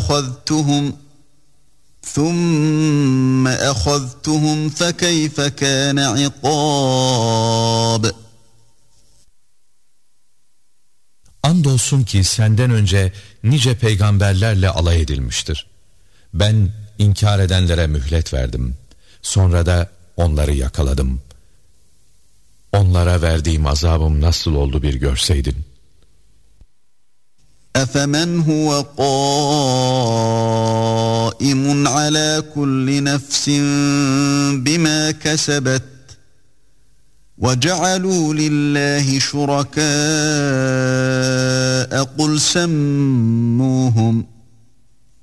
أخذتهم فكيف كان عقاب. Andolsun ki senden önce nice peygamberlerle alay edilmiştir. Ben inkar edenlere mühlet verdim. Sonra da onları yakaladım. Onlara verdiğim azabım nasıl oldu bir görseydin. أَفَمَنْ هُوَ قَائِمٌ عَلَى كُلِّ نَفْسٍ بِمَا كَسَبَتْ وَجَعَلُوا لِلَّهِ شُرَكَاءَ قُلْ سَمُّوهُمْ